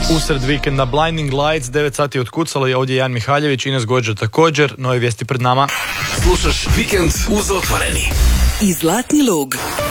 Usred vikenda Blinding Lights, 9 sati otkucalo i ovdje Jan Mihaljević, Ines Gođer također, nove vijesti pred nama. Slušaš Vikend uz Otvoreni. I Zlatni lug.